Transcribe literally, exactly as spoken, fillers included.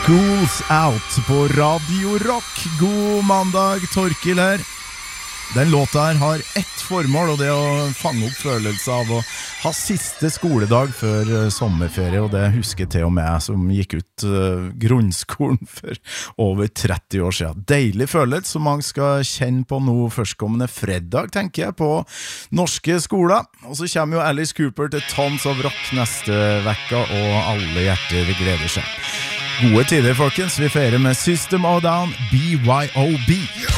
Schools Out på Radio Rock. God mandag, Torkil her. Den låta her har ett formål, og det er å fange opp følelse av å ha siste skoledag før uh, sommerferie, og det husker til og med jeg som gikk ut uh, grunnskolen for over tretti år siden. Deilig følelse som mange skal kjenne på nå førstkommende fredag, tenker jeg, på norske skoler. Og så kommer jo Alice Cooper til Tons of Rock neste vekka, og alle hjerter gleder seg. Gode tider, folkens. Vi feirer med System of a Down, B Y O B.